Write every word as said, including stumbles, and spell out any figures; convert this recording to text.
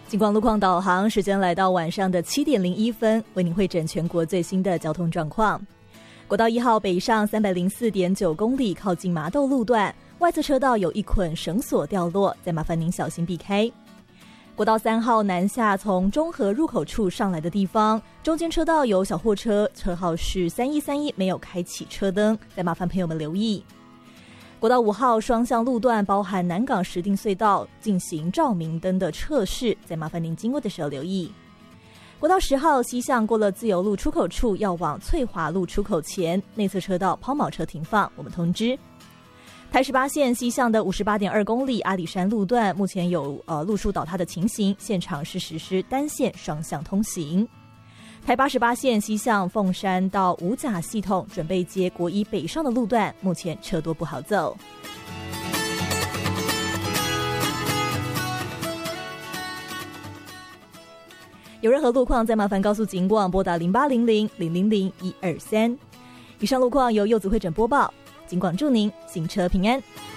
警广路况导航时间来到晚上的七点零一分，为您汇整全国最新的交通状况。国道一号北上三百零四点九公里，靠近麻豆路段，外侧车道有一捆绳索掉落，再麻烦您小心避开。国道三号南下从中和入口处上来的地方，中间车道有小货车，车号是三一三一，没有开启车灯，再麻烦朋友们留意。国道五号双向路段包含南港石碇隧道进行照明灯的测试，再麻烦您经过的时候留意。国道十号西向过了自由路出口处，要往翠华路出口前，内侧车道抛锚车停放，我们通知。台十八线西向的五十八点二公里阿里山路段，目前有呃路树倒塌的情形，现场是实施单线双向通行。台八十八线西向凤山到五甲系统准备接国一北上的路段，目前车多不好走。有任何路况，再麻烦告诉警广，拨打零八零零零零零一二三。以上路况由柚子会诊播报，警广祝您行车平安。